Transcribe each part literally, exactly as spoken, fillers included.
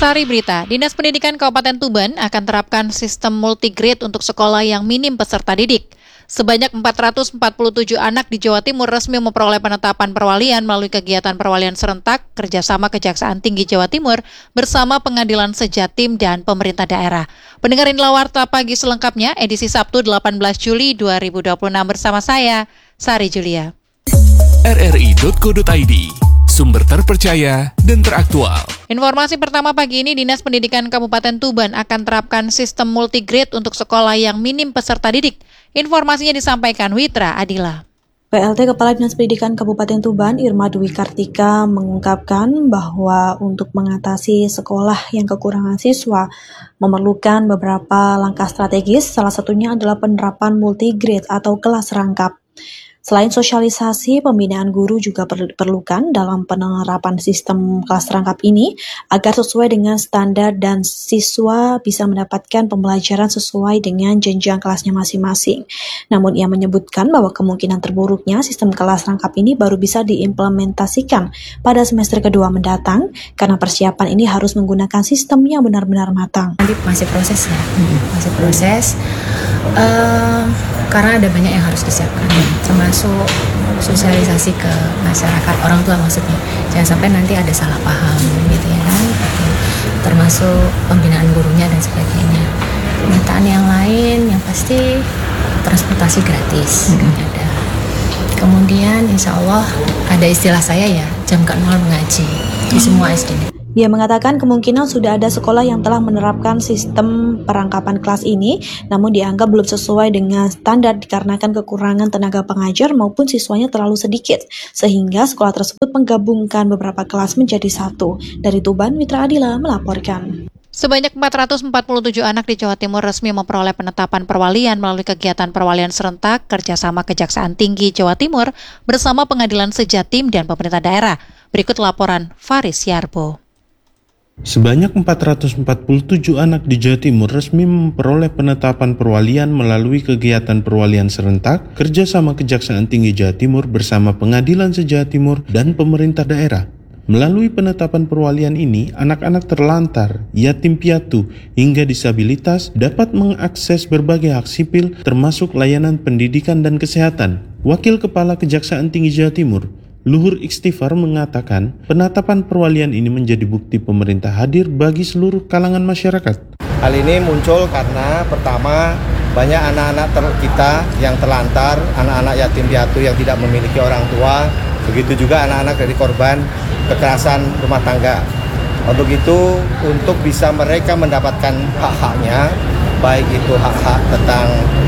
Sari Berita, Dinas Pendidikan Kabupaten Tuban akan terapkan sistem multigrade untuk sekolah yang minim peserta didik. Sebanyak empat ratus empat puluh tujuh anak di Jawa Timur resmi memperoleh penetapan perwalian melalui kegiatan perwalian serentak kerjasama Kejaksaan Tinggi Jawa Timur bersama Pengadilan Sejatim dan pemerintah daerah. Pendengarin Warta Pagi selengkapnya edisi Sabtu delapan belas Juli dua ribu dua puluh enam bersama saya, Sari Julia. R R I titik co titik I D, sumber terpercaya dan teraktual. Informasi pertama pagi ini, Dinas Pendidikan Kabupaten Tuban akan terapkan sistem multigrade untuk sekolah yang minim peserta didik. Informasinya disampaikan Witra Adila. P L T Kepala Dinas Pendidikan Kabupaten Tuban, Irma Dwi Kartika, mengungkapkan bahwa untuk mengatasi sekolah yang kekurangan siswa memerlukan beberapa langkah strategis, salah satunya adalah penerapan multigrade atau kelas rangkap. Selain sosialisasi, pembinaan guru juga diperlukan dalam penerapan sistem kelas rangkap ini agar sesuai dengan standar dan siswa bisa mendapatkan pembelajaran sesuai dengan jenjang kelasnya masing-masing. Namun ia menyebutkan bahwa kemungkinan terburuknya sistem kelas rangkap ini baru bisa diimplementasikan pada semester kedua mendatang karena persiapan ini harus menggunakan sistem yang benar-benar matang. Nanti masih proses ya, masih proses. Uh, karena ada banyak yang harus disiapkan, termasuk sosialisasi ke masyarakat, orang tua maksudnya, jangan sampai nanti ada salah paham gitu ya kan, gitu. Termasuk pembinaan gurunya dan sebagainya. Pemetaan yang lain yang pasti transportasi gratis hmm. ada. Kemudian insya Allah ada istilah saya ya, jam ke nol mengaji di semua S D. Dia mengatakan kemungkinan sudah ada sekolah yang telah menerapkan sistem perangkapan kelas ini, namun dianggap belum sesuai dengan standar dikarenakan kekurangan tenaga pengajar maupun siswanya terlalu sedikit, sehingga sekolah tersebut menggabungkan beberapa kelas menjadi satu. Dari Tuban, Witra Adila melaporkan. Sebanyak empat ratus empat puluh tujuh anak di Jawa Timur resmi memperoleh penetapan perwalian melalui kegiatan perwalian serentak kerjasama Kejaksaan Tinggi Jawa Timur bersama Pengadilan Sejatim dan pemerintah daerah. Berikut laporan Faris Yarbo. Sebanyak empat ratus empat puluh tujuh anak di Jawa Timur resmi memperoleh penetapan perwalian melalui kegiatan perwalian serentak kerjasama Kejaksaan Tinggi Jawa Timur bersama Pengadilan Se-Jawa Timur dan pemerintah daerah. Melalui penetapan perwalian ini, anak-anak terlantar, yatim piatu, hingga disabilitas dapat mengakses berbagai hak sipil termasuk layanan pendidikan dan kesehatan. Wakil Kepala Kejaksaan Tinggi Jawa Timur, Luhur Ikhtifar mengatakan penetapan perwalian ini menjadi bukti pemerintah hadir bagi seluruh kalangan masyarakat. Hal ini muncul karena pertama banyak anak-anak ter- kita yang terlantar, anak-anak yatim piatu yang tidak memiliki orang tua, begitu juga anak-anak dari korban kekerasan rumah tangga. Untuk itu, untuk bisa mereka mendapatkan hak-haknya, baik itu hak-hak tentang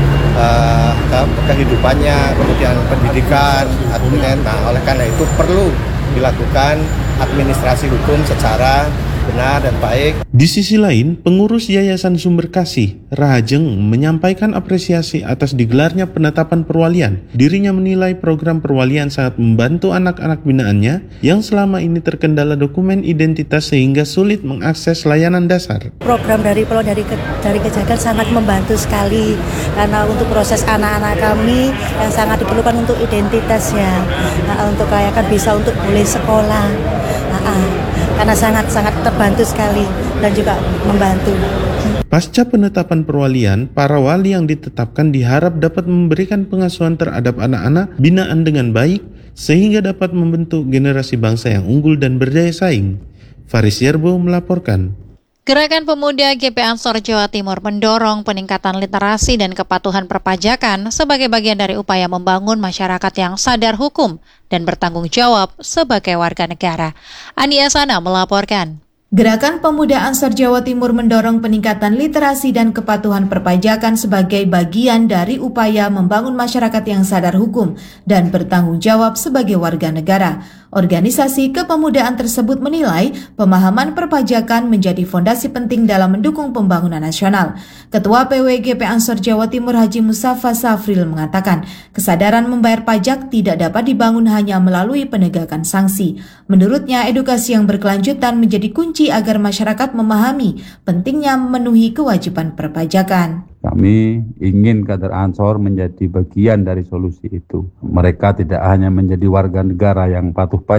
uh, kehidupannya, kemudian pendidikan, artinya, nah oleh karena itu perlu dilakukan administrasi hukum secara benar dan baik. Di sisi lain, pengurus Yayasan Sumber Kasih, Rahajeng, menyampaikan apresiasi atas digelarnya penetapan perwalian. Dirinya menilai program perwalian sangat membantu anak-anak binaannya yang selama ini terkendala dokumen identitas sehingga sulit mengakses layanan dasar. Program dari Pro dari dari Kejaksaan sangat membantu sekali karena untuk proses anak-anak kami yang sangat diperlukan untuk identitasnya, nah, untuk kelayakan bisa untuk boleh sekolah. Nah, ah. Karena sangat-sangat terbantu sekali dan juga membantu. Pasca penetapan perwalian, para wali yang ditetapkan diharap dapat memberikan pengasuhan terhadap anak-anak binaan dengan baik sehingga dapat membentuk generasi bangsa yang unggul dan berdaya saing. Faris Yarbo melaporkan. Gerakan Pemuda G P Ansor Jawa Timur mendorong peningkatan literasi dan kepatuhan perpajakan sebagai bagian dari upaya membangun masyarakat yang sadar hukum dan bertanggung jawab sebagai warga negara. Ani Asana melaporkan. Gerakan Pemuda Ansor Jawa Timur mendorong peningkatan literasi dan kepatuhan perpajakan sebagai bagian dari upaya membangun masyarakat yang sadar hukum dan bertanggung jawab sebagai warga negara. Organisasi kepemudaan tersebut menilai pemahaman perpajakan menjadi fondasi penting dalam mendukung pembangunan nasional. Ketua P W G P Ansor Jawa Timur Haji Mustafa Safril mengatakan, kesadaran membayar pajak tidak dapat dibangun hanya melalui penegakan sanksi. Menurutnya, edukasi yang berkelanjutan menjadi kunci agar masyarakat memahami pentingnya memenuhi kewajiban perpajakan. Kami ingin kader Ansor menjadi bagian dari solusi itu. Mereka tidak hanya menjadi warga negara yang patuh pajak,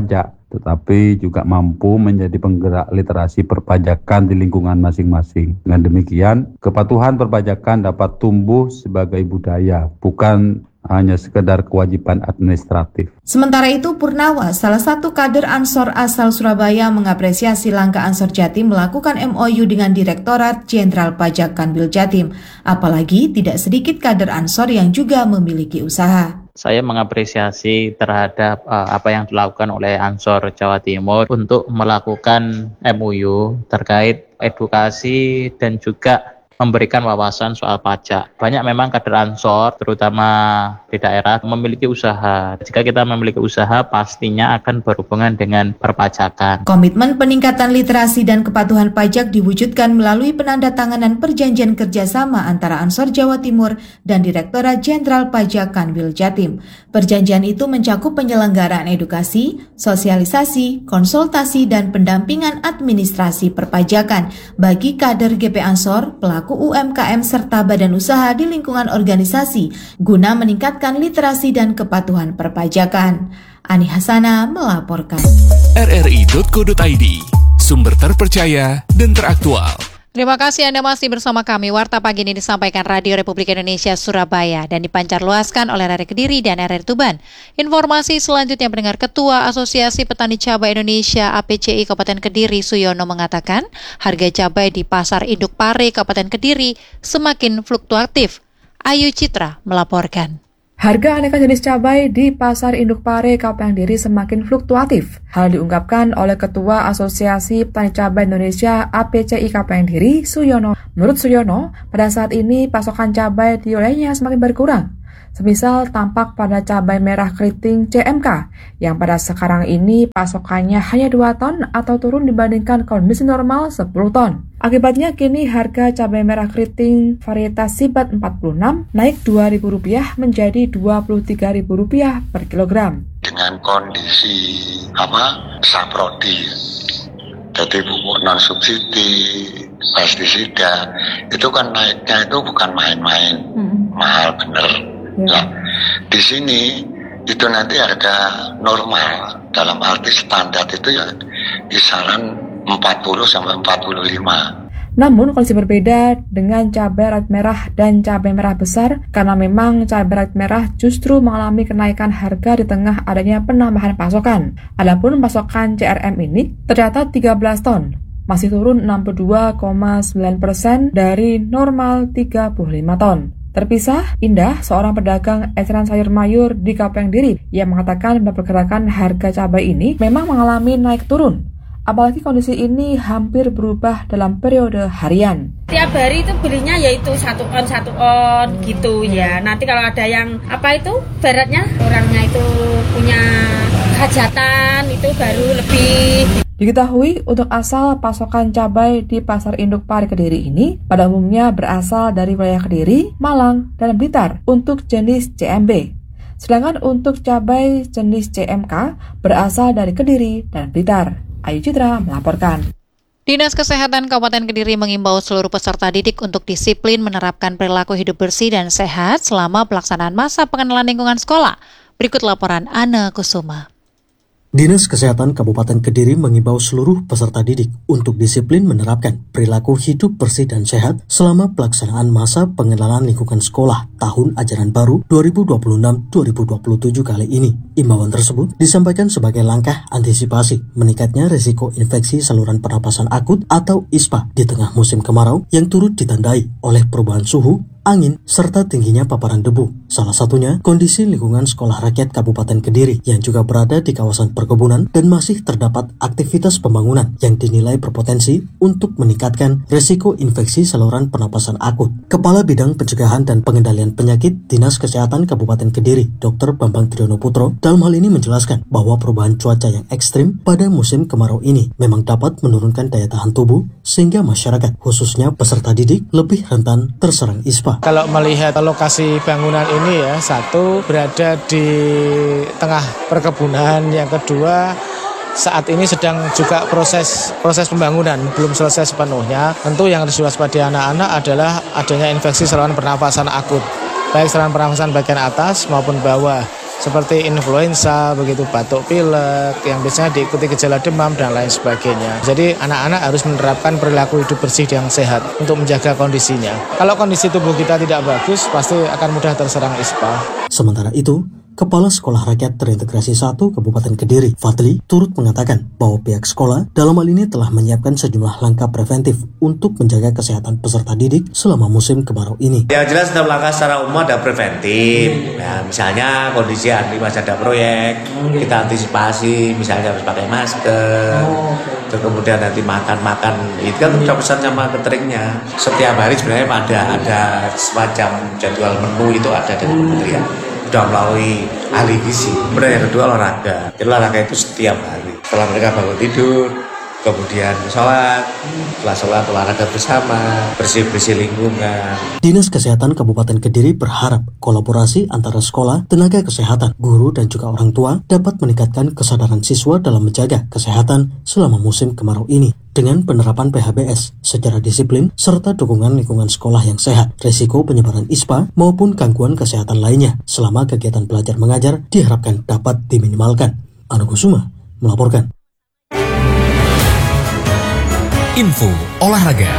tetapi juga mampu menjadi penggerak literasi perpajakan di lingkungan masing-masing. Dengan demikian, kepatuhan perpajakan dapat tumbuh sebagai budaya, bukan hanya sekedar kewajiban administratif. Sementara itu, Purnawa, salah satu kader Ansor asal Surabaya, mengapresiasi langkah Ansor Jatim melakukan M O U dengan Direktorat Jenderal Pajak Kanwil Jatim. Apalagi tidak sedikit kader Ansor yang juga memiliki usaha. Saya mengapresiasi terhadap uh, apa yang dilakukan oleh Ansor Jawa Timur untuk melakukan M O U terkait edukasi dan juga memberikan wawasan soal pajak. Banyak memang kader Ansor, terutama di daerah, memiliki usaha. Jika kita memiliki usaha, pastinya akan berhubungan dengan perpajakan. Komitmen peningkatan literasi dan kepatuhan pajak diwujudkan melalui penandatanganan perjanjian kerjasama antara Ansor Jawa Timur dan Direktorat Jenderal Pajak Kanwil Jatim. Perjanjian itu mencakup penyelenggaraan edukasi, sosialisasi, konsultasi, dan pendampingan administrasi perpajakan bagi kader G P Ansor, pelaku U M K M serta badan usaha di lingkungan organisasi guna meningkatkan literasi dan kepatuhan perpajakan. Ani Hasana melaporkan. R R I titik co titik I D, sumber terpercaya dan teraktual. Terima kasih Anda masih bersama kami. Warta pagi ini disampaikan Radio Republik Indonesia Surabaya dan dipancarluaskan oleh R R I Kediri dan R R I Tuban. Informasi selanjutnya mendengar Ketua Asosiasi Petani Cabai Indonesia A P C I Kabupaten Kediri Suyono mengatakan harga cabai di Pasar Induk Pare Kabupaten Kediri semakin fluktuatif. Ayu Citra melaporkan. Harga aneka jenis cabai di Pasar Induk Pare Kabupaten Kediri semakin fluktuatif. Hal diungkapkan oleh Ketua Asosiasi Petani Cabai Indonesia A P C I Kabupaten Kediri, Suyono. Menurut Suyono, pada saat ini pasokan cabai di wilayahnya semakin berkurang. Semisal tampak pada cabai merah keriting C M K, yang pada sekarang ini pasokannya hanya dua ton atau turun dibandingkan kondisi normal sepuluh ton. Akibatnya kini harga cabai merah keriting varietas Sibat empat puluh enam naik dua ribu rupiah menjadi dua puluh tiga ribu rupiah per kilogram. Dengan kondisi apa saprodi, jadi pupuk non subsidi, pestisida, itu kan naiknya itu bukan main-main, hmm. mahal bener. Nah, di sini itu nanti harga normal dalam arti standar itu ya kisaran empat puluh sampai empat puluh lima. Namun kondisi berbeda dengan cabai rawit merah dan cabai merah besar karena memang cabai rawit merah justru mengalami kenaikan harga di tengah adanya penambahan pasokan. Adapun pasokan C R M ini tercatat tiga belas ton, masih turun enam puluh dua koma sembilan persen dari normal tiga puluh lima ton. Terpisah, Indah, seorang pedagang eceran sayur mayur di Kabupaten Kediri, yang mengatakan bahwa pergerakan harga cabai ini memang mengalami naik turun. Apalagi kondisi ini hampir berubah dalam periode harian. Tiap hari itu belinya yaitu satu on satu on gitu ya. Nanti kalau ada yang apa itu baratnya orangnya itu punya hajatan itu baru lebih. Diketahui untuk asal pasokan cabai di Pasar Induk Pare Kediri ini pada umumnya berasal dari wilayah Kediri, Malang, dan Blitar untuk jenis C M B. Sedangkan untuk cabai jenis C M K berasal dari Kediri dan Blitar. Ayu Citra melaporkan. Dinas Kesehatan Kabupaten Kediri mengimbau seluruh peserta didik untuk disiplin menerapkan perilaku hidup bersih dan sehat selama pelaksanaan masa pengenalan lingkungan sekolah. Berikut laporan Ana Kusuma. Dinas Kesehatan Kabupaten Kediri mengimbau seluruh peserta didik untuk disiplin menerapkan perilaku hidup bersih dan sehat selama pelaksanaan masa pengenalan lingkungan sekolah tahun ajaran baru dua ribu dua puluh enam dua ribu dua puluh tujuh kali ini. Imbauan tersebut disampaikan sebagai langkah antisipasi meningkatnya risiko infeksi saluran pernapasan akut atau I S P A di tengah musim kemarau yang turut ditandai oleh perubahan suhu, angin, serta tingginya paparan debu. Salah satunya kondisi lingkungan sekolah rakyat Kabupaten Kediri yang juga berada di kawasan perkebunan dan masih terdapat aktivitas pembangunan yang dinilai berpotensi untuk meningkatkan risiko infeksi saluran pernapasan akut. Kepala Bidang Pencegahan dan Pengendalian Penyakit Dinas Kesehatan Kabupaten Kediri, Dokter Bambang Triyono Putro, dalam hal ini menjelaskan bahwa perubahan cuaca yang ekstrim pada musim kemarau ini memang dapat menurunkan daya tahan tubuh sehingga masyarakat, khususnya peserta didik, lebih rentan terserang I S P A. Kalau melihat lokasi bangunan ini ya, satu berada di tengah perkebunan, yang kedua saat ini sedang juga proses proses pembangunan, belum selesai sepenuhnya. Tentu yang harus diwaspadai anak-anak adalah adanya infeksi saluran pernafasan akut, baik saluran pernafasan bagian atas maupun bawah. seperti influenza, begitu batuk pilek, yang biasanya diikuti gejala demam dan lain sebagainya. Jadi anak-anak harus menerapkan perilaku hidup bersih yang sehat untuk menjaga kondisinya. Kalau kondisi tubuh kita tidak bagus, pasti akan mudah terserang ispa. Sementara itu, Kepala Sekolah Rakyat Terintegrasi satu Kabupaten Kediri, Fadli, turut mengatakan bahwa pihak sekolah dalam hal ini telah menyiapkan sejumlah langkah preventif untuk menjaga kesehatan peserta didik selama musim kemarau ini. Yang jelas dalam langkah secara umum ada preventif. Ya, misalnya kondisi hari masih ada proyek, kita antisipasi, misalnya harus pakai masker, terus kemudian nanti makan-makan, itu kan sudah pesan sama cateringnya. Setiap hari sebenarnya ada ada semacam jadwal menu itu ada dari kementerian. Sudah melalui ahli gizi. Kemudian yang kedua olahraga. Jadi olahraga itu setiap hari. Setelah mereka bangun tidur, kemudian sholat, setelah sholat olahraga bersama, bersih-bersih lingkungan. Dinas Kesehatan Kabupaten Kediri berharap kolaborasi antara sekolah, tenaga kesehatan, guru, dan juga orang tua dapat meningkatkan kesadaran siswa dalam menjaga kesehatan selama musim kemarau ini. Dengan penerapan P H B S secara disiplin serta dukungan lingkungan sekolah yang sehat, risiko penyebaran ispa maupun gangguan kesehatan lainnya selama kegiatan belajar mengajar diharapkan dapat diminimalkan. Anugusuma melaporkan. Info olahraga.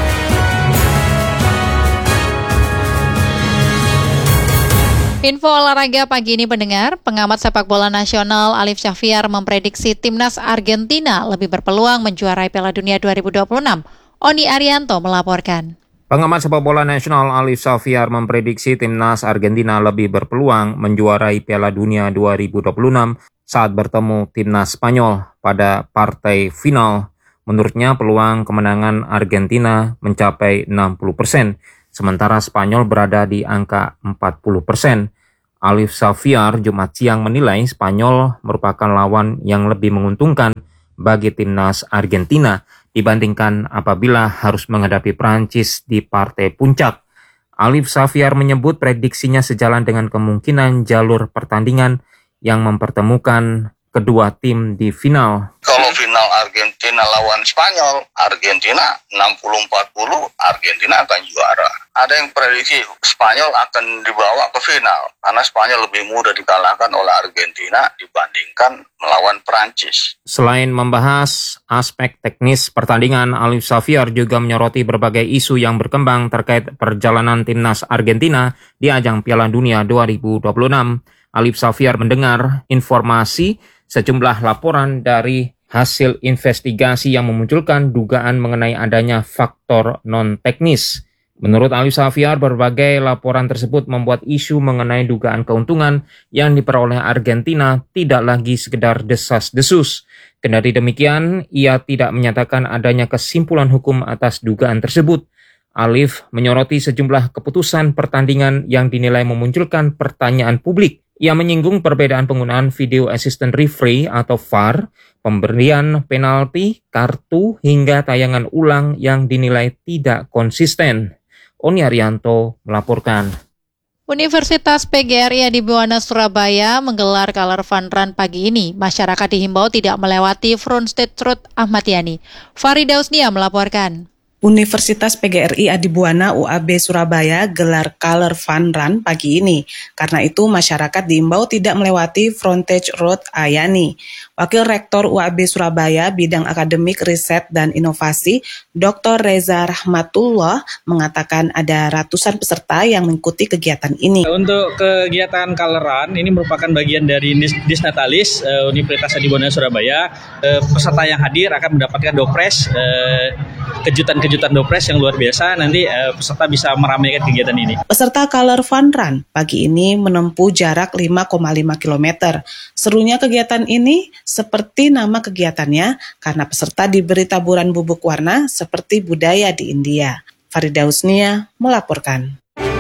Info olahraga pagi ini pendengar, pengamat sepak bola nasional Alif Syahfiar memprediksi timnas Argentina lebih berpeluang menjuarai Piala Dunia dua ribu dua puluh enam. Oni Arianto melaporkan. Pengamat sepak bola nasional Alif Syahfiar memprediksi timnas Argentina lebih berpeluang menjuarai Piala Dunia dua ribu dua puluh enam saat bertemu timnas Spanyol pada partai final. Menurutnya peluang kemenangan Argentina mencapai enam puluh persen, sementara Spanyol berada di angka empat puluh persen. Alif Syahfiar Jumat siang menilai Spanyol merupakan lawan yang lebih menguntungkan bagi timnas Argentina dibandingkan apabila harus menghadapi Prancis di partai puncak. Alif Syahfiar menyebut prediksinya sejalan dengan kemungkinan jalur pertandingan yang mempertemukan kedua tim di final. Kalau final Argentina lawan Spanyol, Argentina enam puluh empat puluh, Argentina akan juara. Ada yang prediksi Spanyol akan dibawa ke final, karena Spanyol lebih mudah dikalahkan oleh Argentina dibandingkan melawan Prancis. Selain membahas aspek teknis pertandingan, Alif Syahfiar juga menyoroti berbagai isu yang berkembang terkait perjalanan timnas Argentina di ajang Piala Dunia dua ribu dua puluh enam. Alif Syahfiar mendengar informasi sejumlah laporan dari hasil investigasi yang memunculkan dugaan mengenai adanya faktor non-teknis. Menurut Alif Syahfiar, berbagai laporan tersebut membuat isu mengenai dugaan keuntungan yang diperoleh Argentina tidak lagi sekedar desas-desus. Kendati demikian, ia tidak menyatakan adanya kesimpulan hukum atas dugaan tersebut. Alif menyoroti sejumlah keputusan pertandingan yang dinilai memunculkan pertanyaan publik. Ia menyinggung perbedaan penggunaan video assistant referee atau V A R, pemberian penalti, kartu, hingga tayangan ulang yang dinilai tidak konsisten. Oni Arianto melaporkan. Universitas P G R I Adibuwana Surabaya menggelar Color Fun Run pagi ini. Masyarakat dihimbau tidak melewati Front Stage Road Ahmad Yani. Farida Usnia melaporkan. Universitas P G R I Adibuwana U A B Surabaya gelar Color Fun Run pagi ini. Karena itu masyarakat diimbau tidak melewati Frontage Road Ayani. Wakil Rektor U A B Surabaya bidang akademik, riset, dan inovasi, Doktor Reza Rahmatullah mengatakan ada ratusan peserta yang mengikuti kegiatan ini. Untuk kegiatan Color Run ini merupakan bagian dari Disnatalis uh, Universitas Adibuwana Surabaya. Uh, peserta yang hadir akan mendapatkan dopres, uh, kejutan-kejutan dopres yang luar biasa. Nanti uh, peserta bisa meramaikan kegiatan ini. Peserta Color Fun Run pagi ini menempuh jarak lima koma lima kilometer. Serunya kegiatan ini seperti nama kegiatannya karena peserta diberi taburan bubuk warna seperti budaya di India. Farida Usnia melaporkan.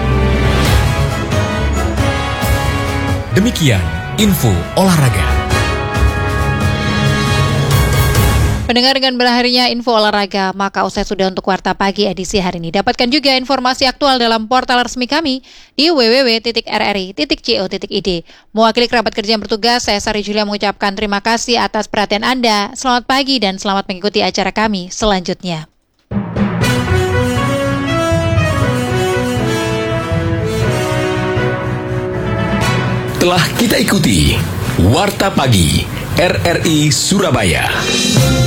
Demikian info olahraga. Pendengar, dengan berakhirnya info olahraga, maka usai sudah untuk Warta Pagi edisi hari ini. Dapatkan juga informasi aktual dalam portal resmi kami di w w w titik r r i titik co titik i d. Mewakili kerabat kerja yang bertugas, saya Sari Julia mengucapkan terima kasih atas perhatian Anda. Selamat pagi dan selamat mengikuti acara kami selanjutnya. Telah kita ikuti Warta Pagi R R I Surabaya.